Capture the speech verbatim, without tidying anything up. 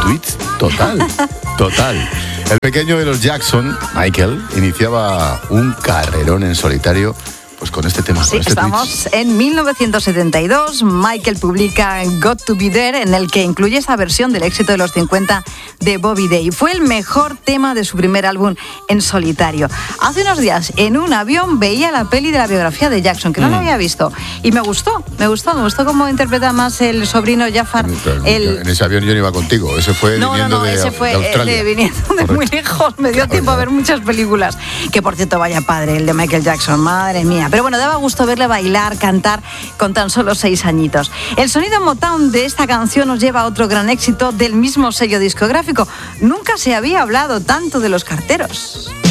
tweet total, total. El pequeño de los Jackson, Michael, iniciaba un carrerón en solitario pues con este tema. Sí, con este estamos tweet. en mil novecientos setenta y dos. Michael publica Got to Be There, en el que incluye esa versión del éxito de los cincuenta de Bobby Day. Fue el mejor tema de su primer álbum en solitario. Hace unos días, en un avión, veía la peli de la biografía de Jackson, que no mm. la había visto. Y me gustó, me gustó, me gustó cómo interpreta más el sobrino Jafar. El... En ese avión yo no iba contigo, ese fue no, viniendo no, no, de, ese fue, de Australia. Eh, viniendo de Correcto. Muy lejos, me dio tiempo a ver muchas películas. Que por cierto, vaya padre, el de Michael Jackson, madre mía. Pero bueno, daba gusto verle bailar, cantar con tan solo seis añitos. El sonido Motown de esta canción nos lleva a otro gran éxito del mismo sello discográfico. Nunca se había hablado tanto de los carteros.